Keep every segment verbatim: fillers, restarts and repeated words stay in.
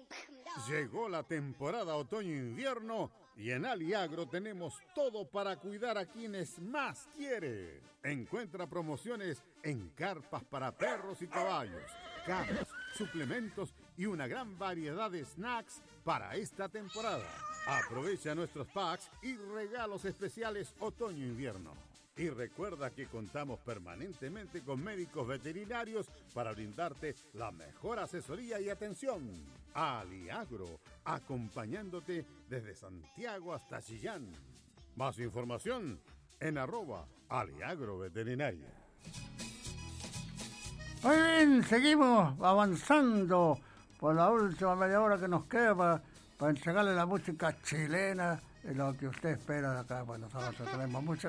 Llegó la temporada otoño-invierno y en Aliagro tenemos todo para cuidar a quienes más quiere. Encuentra promociones en carpas para perros y caballos, camas, suplementos y una gran variedad de snacks para esta temporada. Aprovecha nuestros packs y regalos especiales otoño-invierno. Y recuerda que contamos permanentemente con médicos veterinarios para brindarte la mejor asesoría y atención. Aliagro, acompañándote desde Santiago hasta Chillán. Más información en arroba Aliagro Veterinaria. Muy bien, seguimos avanzando por la última media hora que nos queda para, para entregarle la música chilena y lo que usted espera de acá. Bueno, nosotros tenemos mucha...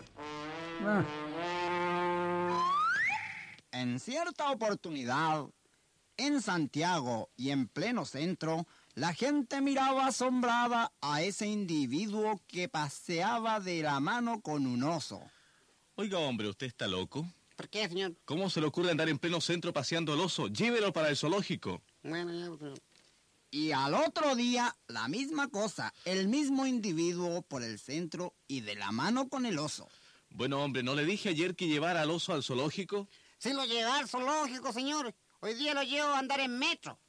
En cierta oportunidad, en Santiago y en pleno centro, la gente miraba asombrada a ese individuo que paseaba de la mano con un oso. Oiga, hombre, ¿usted está loco? ¿Por qué, señor? ¿Cómo se le ocurre andar en pleno centro paseando al oso? Llévelo para el zoológico. Bueno, ya, pero... Y al otro día, la misma cosa, el mismo individuo por el centro y de la mano con el oso. Bueno, hombre, ¿no le dije ayer que llevara al oso al zoológico? Sí lo lleva al zoológico, señor. Hoy día lo llevo a andar en metro.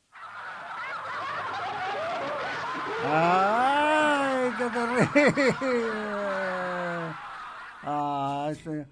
¡Ay, qué terrible! Ay, señor.